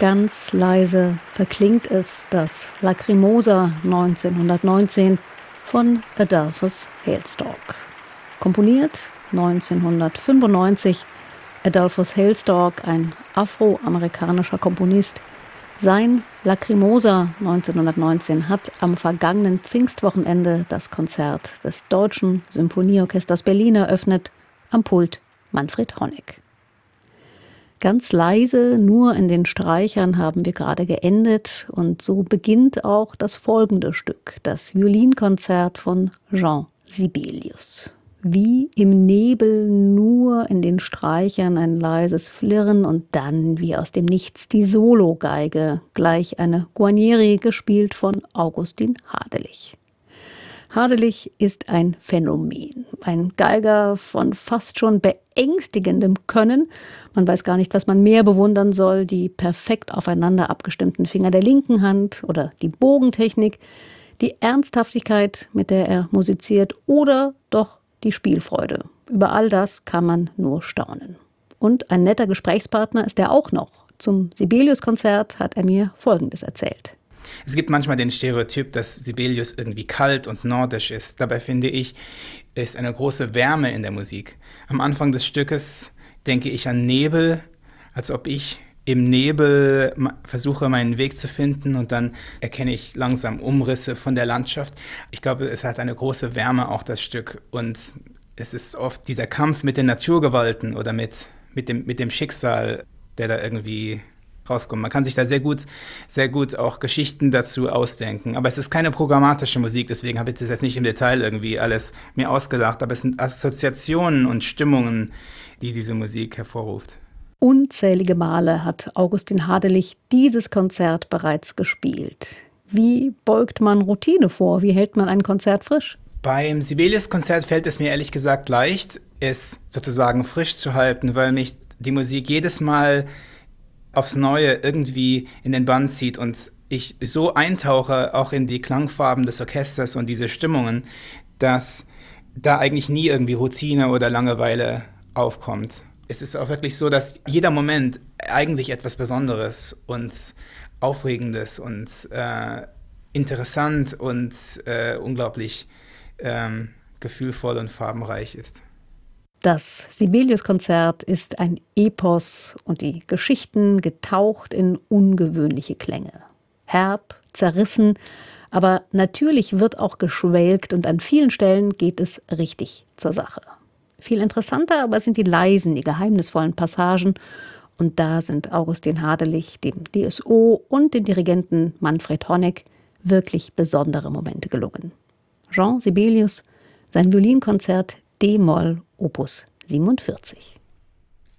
Ganz leise verklingt es, das Lacrimosa 1919 von Adolphus Hailstork. Komponiert 1995, Adolphus Hailstork, ein afroamerikanischer Komponist. Sein Lacrimosa 1919 hat am vergangenen Pfingstwochenende das Konzert des Deutschen Symphonieorchesters Berlin eröffnet, am Pult Manfred Honeck. Ganz leise, nur in den Streichern haben wir gerade geendet und so beginnt auch das folgende Stück, das Violinkonzert von Jean Sibelius. Wie im Nebel, nur in den Streichern ein leises Flirren und dann wie aus dem Nichts die Sologeige, gleich eine Guarnieri, gespielt von Augustin Hadelich. Hadelich ist ein Phänomen, ein Geiger von fast schon beängstigendem Können. Man weiß gar nicht, was man mehr bewundern soll, die perfekt aufeinander abgestimmten Finger der linken Hand oder die Bogentechnik, die Ernsthaftigkeit, mit der er musiziert oder doch die Spielfreude. Über all das kann man nur staunen. Und ein netter Gesprächspartner ist er auch noch. Zum Sibelius-Konzert hat er mir Folgendes erzählt. Es gibt manchmal den Stereotyp, dass Sibelius irgendwie kalt und nordisch ist. Dabei finde ich, ist eine große Wärme in der Musik. Am Anfang des Stückes denke ich an Nebel, als ob ich im Nebel versuche, meinen Weg zu finden und dann erkenne ich langsam Umrisse von der Landschaft. Ich glaube, es hat eine große Wärme, auch das Stück. Und es ist oft dieser Kampf mit den Naturgewalten oder mit dem Schicksal, der da irgendwie rauskommt. Man kann sich da sehr gut auch Geschichten dazu ausdenken. Aber es ist keine programmatische Musik, deswegen habe ich das jetzt nicht im Detail irgendwie alles mir ausgedacht. Aber es sind Assoziationen und Stimmungen, die diese Musik hervorruft. Unzählige Male hat Augustin Hadelich dieses Konzert bereits gespielt. Wie beugt man Routine vor? Wie hält man ein Konzert frisch? Beim Sibelius-Konzert fällt es mir ehrlich gesagt leicht, es sozusagen frisch zu halten, weil mich die Musik jedes Mal aufs Neue irgendwie in den Bann zieht und ich so eintauche auch in die Klangfarben des Orchesters und diese Stimmungen, dass da eigentlich nie irgendwie Routine oder Langeweile aufkommt. Es ist auch wirklich so, dass jeder Moment eigentlich etwas Besonderes und Aufregendes und interessant und unglaublich gefühlvoll und farbenreich ist. Das Sibelius-Konzert ist ein Epos und die Geschichten getaucht in ungewöhnliche Klänge. Herb, zerrissen, aber natürlich wird auch geschwelgt und an vielen Stellen geht es richtig zur Sache. Viel interessanter aber sind die leisen, die geheimnisvollen Passagen und da sind Augustin Hadelich, dem DSO und dem Dirigenten Manfred Honeck wirklich besondere Momente gelungen. Jean Sibelius, sein Violinkonzert D-Moll Opus 47.